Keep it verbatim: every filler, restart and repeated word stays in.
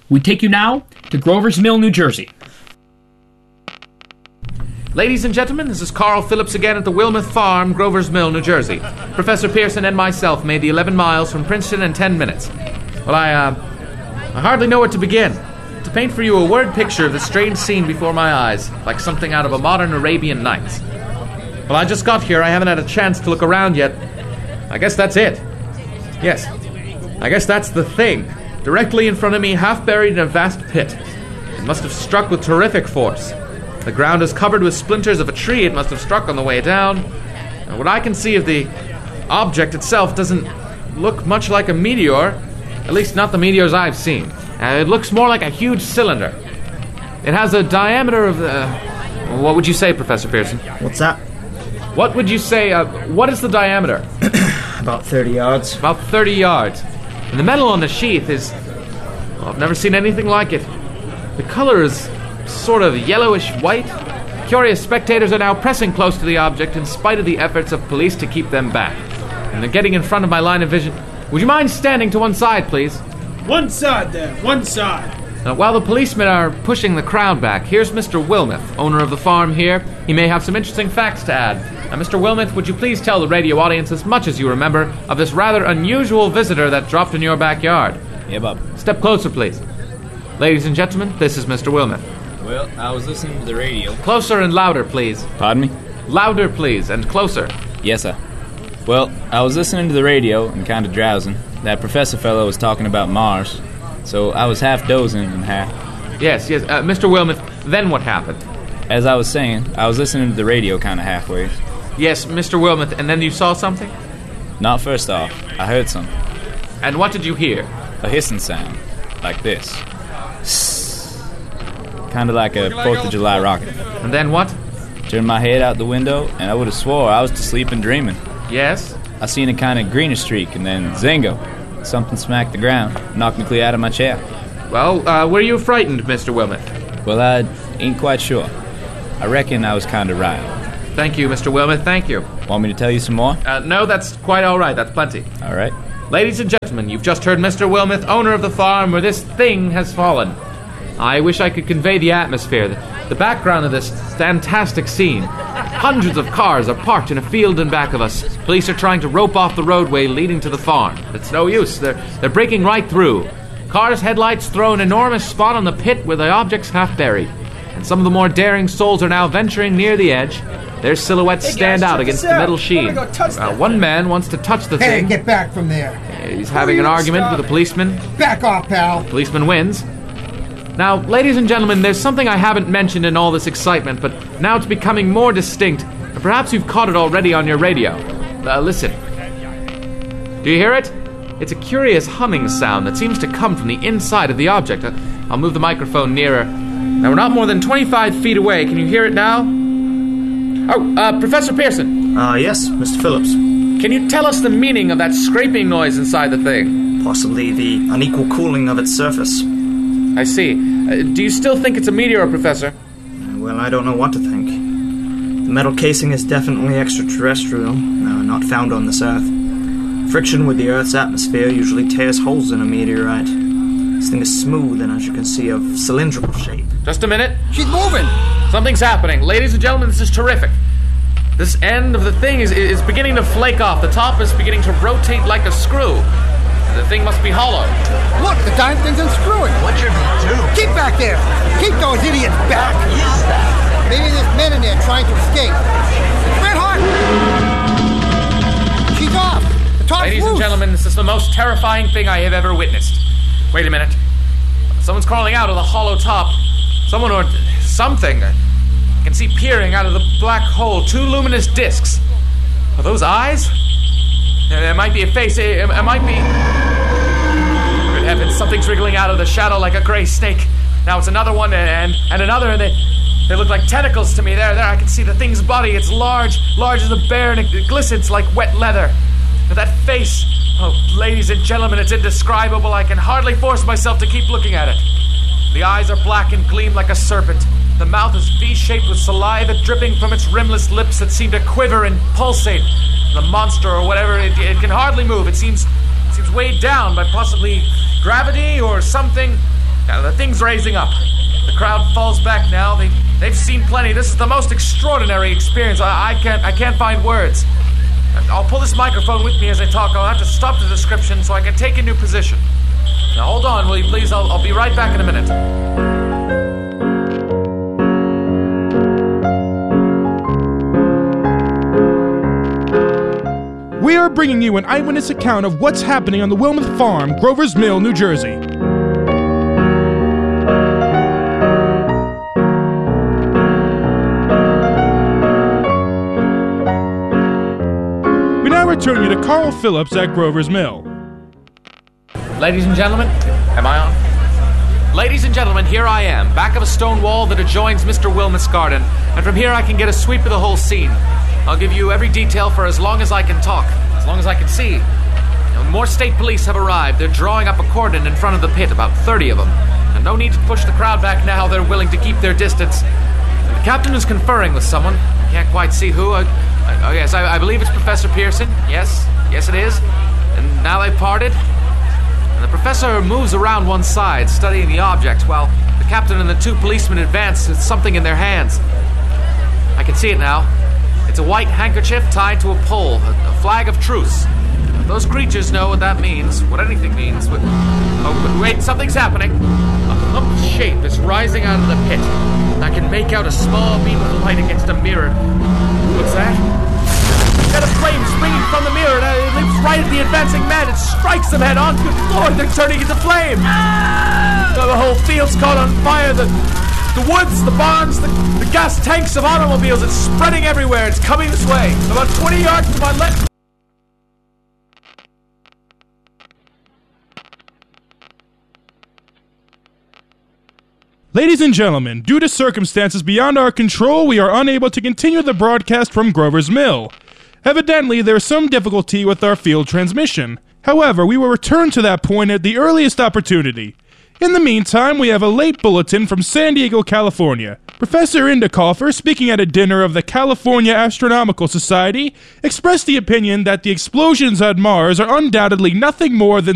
We take you now to Grover's Mill, New Jersey. Ladies and gentlemen, this is Carl Phillips again at the Wilmeth Farm, Grover's Mill, New Jersey. Professor Pearson and myself made the eleven miles from Princeton in ten minutes. Well, I, uh, I hardly know where to begin. To paint for you a word picture of the strange scene before my eyes, like something out of a modern Arabian Nights. Well, I just got here. I haven't had a chance to look around yet. I guess that's it. Yes, I guess that's the thing. Directly in front of me, half buried in a vast pit. It must have struck with terrific force. The ground is covered with splinters of a tree it must have struck on the way down. And what I can see of the object itself doesn't look much like a meteor, at least not the meteors I've seen. Uh, it looks more like a huge cylinder. It has a diameter of... Uh, what would you say, Professor Pearson? What's that? What would you say... Uh, what is the diameter? About thirty yards. About thirty yards. And the metal on the sheath is... Well, I've never seen anything like it. The color is sort of yellowish white. Curious spectators are now pressing close to the object in spite of the efforts of police to keep them back. And they're getting in front of my line of vision. Would you mind standing to one side, please? One side there, one side. Now, while the policemen are pushing the crowd back, here's Mister Wilmeth, owner of the farm here. He may have some interesting facts to add. Now, Mister Wilmeth, would you please tell the radio audience as much as you remember of this rather unusual visitor that dropped in your backyard? Yeah, Bob. Step closer, please. Ladies and gentlemen, this is Mister Wilmeth. Well, I was listening to the radio. Closer and louder, please. Pardon me? Louder, please, and closer. Yes, sir. Well, I was listening to the radio and kind of drowsing. That professor fellow was talking about Mars, so I was half dozing and half... Yes, yes. Uh, Mister Wilmeth, then what happened? As I was saying, I was listening to the radio kind of halfway. Yes, Mister Wilmeth, and then you saw something? Not first off. I heard something. And what did you hear? A hissing sound. Like this. Kind of like a fourth of July rocket. And then what? Turned my head out the window, and I would have swore I was to sleep and dreaming. Yes? I seen a kind of greenish streak, and then zingo. Something smacked the ground, knocked me clear out of my chair. Well, uh, were you frightened, Mister Wilmeth? Well, I ain't quite sure. I reckon I was kind of right. Thank you, Mister Wilmeth, thank you. Want me to tell you some more? Uh, no, that's quite all right, that's plenty. All right. Ladies and gentlemen, you've just heard Mister Wilmeth, owner of the farm where this thing has fallen. I wish I could convey the atmosphere, the, the background of this fantastic scene. Hundreds of cars are parked in a field in back of us. Police are trying to rope off the roadway leading to the farm. It's no use. They're, they're breaking right through. Cars' headlights throw an enormous spot on the pit where the object's half buried. And some of the more daring souls are now venturing near the edge. Their silhouettes Hey, stand guys, out check against this the out. metal I'm sheen. gonna go touch Uh, that. one man wants to touch the Hey, thing. get back from there. He's having an Who are you argument with a stopping? policeman. Back off, pal. Policeman wins. Now, ladies and gentlemen, there's something I haven't mentioned in all this excitement, but now it's becoming more distinct. Perhaps you've caught it already on your radio. Uh, listen. Do you hear it? It's a curious humming sound that seems to come from the inside of the object. Uh, I'll move the microphone nearer. Now, we're not more than twenty-five feet away. Can you hear it now? Oh, uh, Professor Pearson. Ah, uh, yes, Mister Phillips. Can you tell us the meaning of that scraping noise inside the thing? Possibly the unequal cooling of its surface. I see. Uh, do you still think it's a meteor, Professor? Well, I don't know what to think. The metal casing is definitely extraterrestrial, uh, not found on this Earth. Friction with the Earth's atmosphere usually tears holes in a meteorite. This thing is smooth and, as you can see, of cylindrical shape. Just a minute. She's moving. Something's happening. Ladies and gentlemen, this is terrific. This end of the thing is, is beginning to flake off. The top is beginning to rotate like a screw. The thing must be hollow. Look, the darn thing's unscrewing. What should we do? Keep back there. Keep those idiots back. What is that? Maybe there's men in there trying to escape. Red Hawk! She's off. The top's Ladies and loose. gentlemen, this is the most terrifying thing I have ever witnessed. Wait a minute. Someone's crawling out of the hollow top. Someone or something. I can see peering out of the black hole two luminous discs. Are those eyes? There might be a face. It, it might be... Good heavens, something's wriggling out of the shadow like a gray snake. Now it's another one and and another, and they, they look like tentacles to me. There, there, I can see the thing's body. It's large, large as a bear, and it, it glistens like wet leather. But that face, oh, ladies and gentlemen, it's indescribable. I can hardly force myself to keep looking at it. The eyes are black and gleam like a serpent. The mouth is V-shaped with saliva dripping from its rimless lips that seem to quiver and pulsate. The monster, or whatever, it, it can hardly move. It seems, it seems weighed down by possibly gravity or something. Now, the thing's raising up. The crowd falls back now. They, they've seen plenty. This is the most extraordinary experience. I, I can't I can't find words. I'll pull this microphone with me as I talk. I'll have to stop the description so I can take a new position. Now, hold on, will you please? I'll, I'll be right back in a minute. We are bringing you an eyewitness account of what's happening on the Wilmeth Farm, Grover's Mill, New Jersey. We now return you to Carl Phillips at Grover's Mill. Ladies and gentlemen, am I on? Ladies and gentlemen, here I am, back of a stone wall that adjoins Mister Wilmeth's garden, and from here I can get a sweep of the whole scene. I'll give you every detail for as long as I can talk, as long as I can see. Now, more state police have arrived. They're drawing up a cordon in front of the pit, about thirty of them. And no need to push the crowd back now. They're willing to keep their distance. And the captain is conferring with someone. I can't quite see who. I, I, oh, yes, I, I believe it's Professor Pearson. Yes, yes it is. And now they've parted. And the professor moves around one side, studying the object, while the captain and the two policemen advance with something in their hands. I can see it now. It's a white handkerchief tied to a pole, a, a flag of truce. Those creatures know what that means, what anything means. What, oh, wait, something's happening. A lumped shape is rising out of the pit. I can make out a small beam of light against a mirror. What's that? Got a flame springing from the mirror, and it leaps right at the advancing man. It strikes them head on. Good Lord, they're turning into flame. Ah! The whole field's caught on fire. The... The woods, the barns, the, the gas tanks of automobiles, it's spreading everywhere. It's coming this way. About twenty yards to my left. Ladies and gentlemen, due to circumstances beyond our control, we are unable to continue the broadcast from Grover's Mill. Evidently, there is some difficulty with our field transmission. However, we will return to that point at the earliest opportunity. In the meantime, we have a late bulletin from San Diego, California. Professor Indicoffer, speaking at a dinner of the California Astronomical Society, expressed the opinion that the explosions on Mars are undoubtedly nothing more than